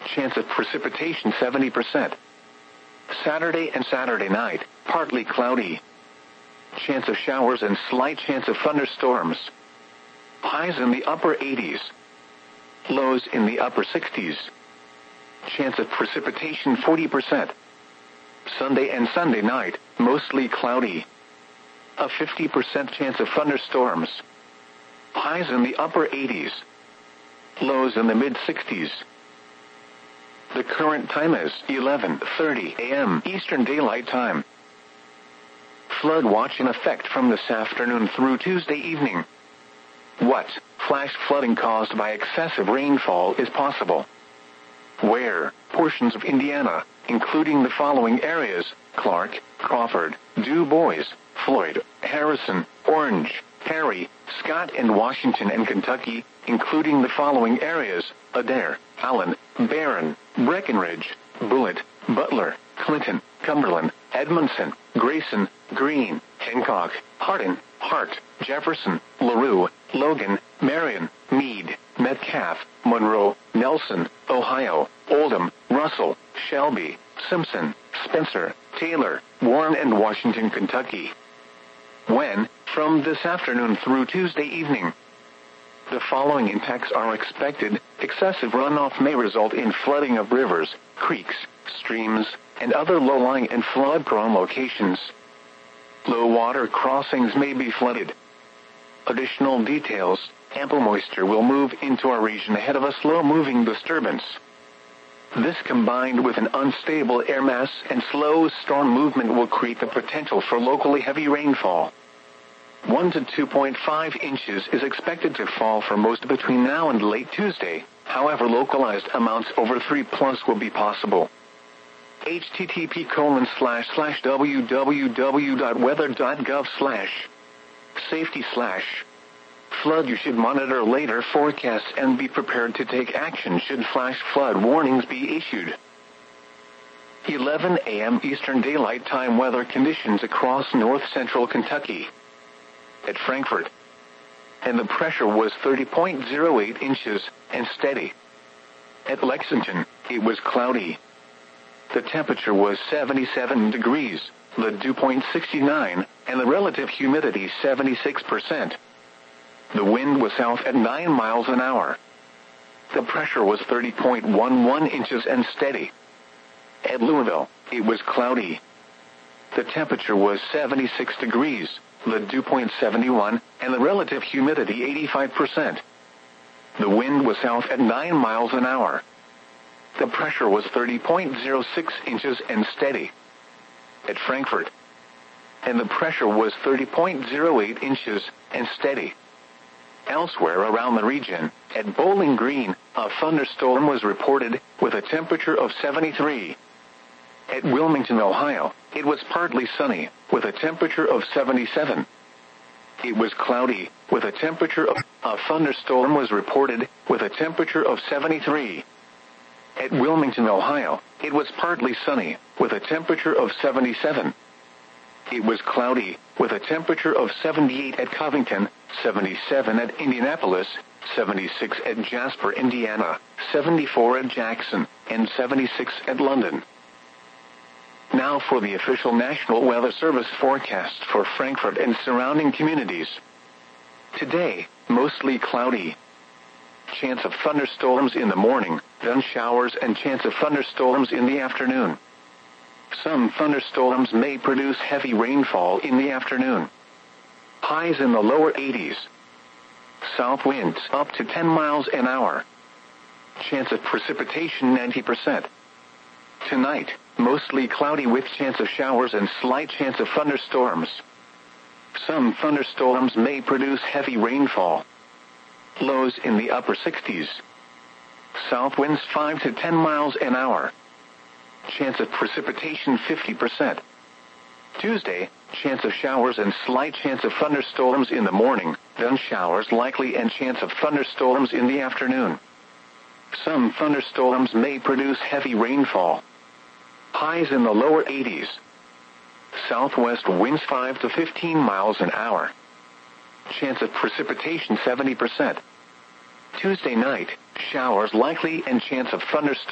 Chance of precipitation 70%. Saturday and Saturday night, partly cloudy. Chance of showers and slight chance of thunderstorms. Highs in the upper 80s. Lows in the upper 60s. Chance of precipitation 40%. Sunday and Sunday night, mostly cloudy. A 50% chance of thunderstorms. Highs in the upper 80s. Lows in the mid-60s. The current time is 11:30 a.m. Eastern Daylight Time. Flood watch in effect from this afternoon through Tuesday evening. What flash flooding caused by excessive rainfall is possible? Where portions of Indiana, including the following areas: Clark, Crawford, Du Bois, Floyd, Harrison, Orange, Perry, Scott, and Washington, and Kentucky, including the following areas: Adair, Allen, Barron, Breckenridge, Bullitt, Butler, Clinton, Cumberland, Edmondson, Grayson, Greene, Hancock, Hardin, Hart, Jefferson, LaRue, Logan, Marion, Meade, Metcalfe, Monroe, Nelson, Ohio, Oldham, Russell, Shelby, Simpson, Spencer, Taylor, Warren, and Washington, Kentucky. When, from this afternoon through Tuesday evening, the following impacts are expected: excessive runoff may result in flooding of rivers, creeks, streams, and other low-lying and flood-prone locations. Low water crossings may be flooded. Additional details: ample moisture will move into our region ahead of a slow-moving disturbance. This, combined with an unstable air mass and slow storm movement, will create the potential for locally heavy rainfall. 1 to 2.5 inches is expected to fall for most between now and late Tuesday. However, localized amounts over 3+ will be possible. http://www.weather.gov/safety/ flood. You should monitor later forecasts and be prepared to take action should flash flood warnings be issued. 11 a.m. Eastern Daylight Time weather conditions across north-central Kentucky. At Frankfort, and the pressure was 30.08 inches and steady. At Lexington, it was cloudy. The temperature was 77 degrees, the dew point 69, and the relative humidity 76%. The wind was south at 9 miles an hour. The pressure was 30.11 inches and steady. At Louisville, it was cloudy. The temperature was 76 degrees, the dew point 71, and the relative humidity 85%. The wind was south at 9 miles an hour. The pressure was 30.06 inches and steady. At Frankfort, and the pressure was 30.08 inches and steady. Elsewhere around the region, at Bowling Green, a thunderstorm was reported with a temperature of 73. At Wilmington, Ohio, it was partly sunny, with a temperature of 77. It was cloudy, with a temperature of... A thunderstorm was reported, with a temperature of 73. At Wilmington, Ohio, it was partly sunny, with a temperature of 77. It was cloudy, with a temperature of 78 at Covington, 77 at Indianapolis, 76 at Jasper, Indiana, 74 at Jackson, and 76 at London. Now for the official National Weather Service forecast for Frankfort and surrounding communities. Today, mostly cloudy. Chance of thunderstorms in the morning, then showers and chance of thunderstorms in the afternoon. Some thunderstorms may produce heavy rainfall in the afternoon. Highs in the lower 80s. South winds up to 10 miles an hour. Chance of precipitation 90%. Tonight, mostly cloudy with chance of showers and slight chance of thunderstorms. Some thunderstorms may produce heavy rainfall. Lows in the upper 60s. South winds 5 to 10 miles an hour. Chance of precipitation 50%. Tuesday, chance of showers and slight chance of thunderstorms in the morning, then showers likely and chance of thunderstorms in the afternoon. Some thunderstorms may produce heavy rainfall. Highs in the lower 80s. Southwest winds 5 to 15 miles an hour. Chance of precipitation 70%. Tuesday night, showers likely and chance of thunderstorms